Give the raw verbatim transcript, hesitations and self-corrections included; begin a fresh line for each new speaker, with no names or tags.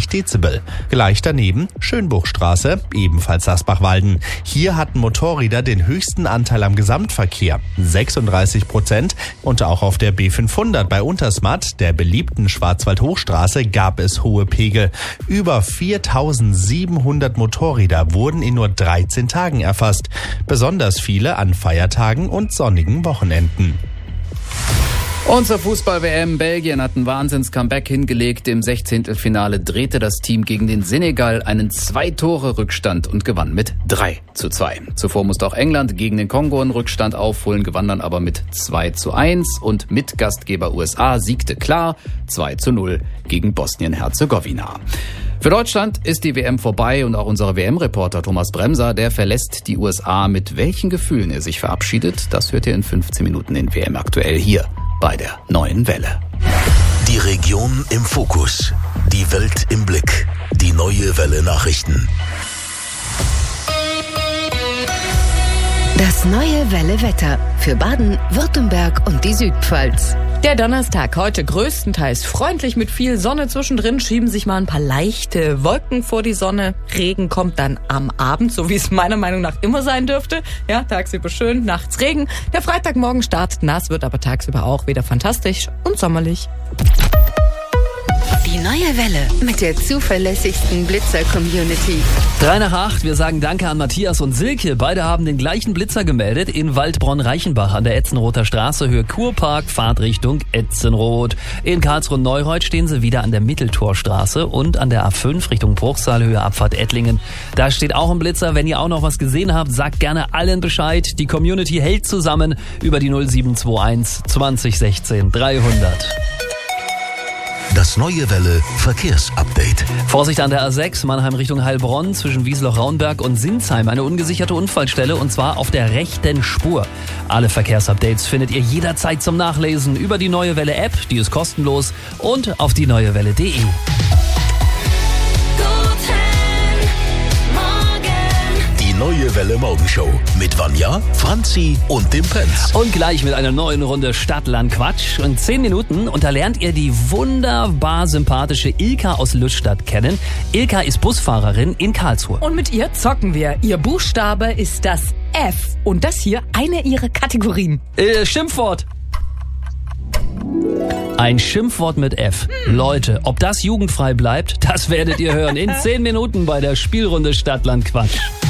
sechzig Dezibel. Gleich daneben Schönbuchstraße, ebenfalls Asbach-Walden. Hier hatten Motorräder den höchsten Anteil am Gesamtverkehr, sechsunddreißig Prozent. Und auch auf der B fünfhundert bei Untersmatt, der beliebten Schwarzwald-Hochstraße, gab es hohe Pegel. Über viertausendsiebenhundert Motorräder wurden in nur dreizehn Tagen erfasst. Besonders viele an Feiertagen und sonnigen Wochenenden.
Und zur Fußball-W M. Belgien hat ein Wahnsinns-Comeback hingelegt. Im Sechzehntelfinale drehte das Team gegen den Senegal einen Zwei-Tore-Rückstand und gewann mit drei zu zwei. Zuvor musste auch England gegen den Kongo einen Rückstand aufholen, gewann dann aber mit zwei zu eins und Mitgastgeber U S A siegte klar zwei zu null gegen Bosnien-Herzegowina. Für Deutschland ist die W M vorbei und auch unser W M-Reporter Thomas Bremser, der verlässt die U S A. Mit welchen Gefühlen er sich verabschiedet, das hört ihr in fünfzehn Minuten in W M aktuell hier bei der Neuen Welle.
Die Region im Fokus, die Welt im Blick, die Neue Welle Nachrichten.
Das Neue Welle Wetter für Baden, Württemberg und die Südpfalz.
Der Donnerstag heute größtenteils freundlich mit viel Sonne zwischendrin, schieben sich mal ein paar leichte Wolken vor die Sonne. Regen kommt dann am Abend, so wie es meiner Meinung nach immer sein dürfte. Ja, tagsüber schön, nachts Regen. Der Freitagmorgen startet nass, wird aber tagsüber auch wieder fantastisch und sommerlich.
Die Neue Welle mit der zuverlässigsten Blitzer-Community.
Drei nach acht, wir sagen Danke an Matthias und Silke. Beide haben den gleichen Blitzer gemeldet in Waldbronn-Reichenbach an der Etzenrother Straße, Höhe Kurpark, Fahrtrichtung Etzenroth. In Karlsruhe-Neureuth stehen sie wieder an der Mitteltorstraße und an der A fünf Richtung Bruchsal, Höhe Abfahrt Ettlingen. Da steht auch ein Blitzer. Wenn ihr auch noch was gesehen habt, sagt gerne allen Bescheid. Die Community hält zusammen über die null sieben zwei eins zwanzig sechzehn dreihundert.
Das Neue Welle Verkehrsupdate.
Vorsicht an der A sechs, Mannheim Richtung Heilbronn, zwischen Wiesloch-Raunberg und Sinsheim. Eine ungesicherte Unfallstelle und zwar auf der rechten Spur. Alle Verkehrsupdates findet ihr jederzeit zum Nachlesen über die Neue Welle App, die ist kostenlos, und auf die neue welle punkt de.
Neue Welle Morgenshow mit Vanja, Franzi und dem Prinz.
Und gleich mit einer neuen Runde Stadt-Land-Quatsch. In zehn Minuten, und da lernt ihr die wunderbar sympathische Ilka aus Lüttstadt kennen. Ilka ist Busfahrerin in Karlsruhe.
Und mit ihr zocken wir. Ihr Buchstabe ist das F. Und das hier eine ihrer Kategorien.
Äh, Schimpfwort. Ein Schimpfwort mit F. Hm. Leute, ob das jugendfrei bleibt, das werdet ihr hören in zehn Minuten bei der Spielrunde Stadt-Land-Quatsch.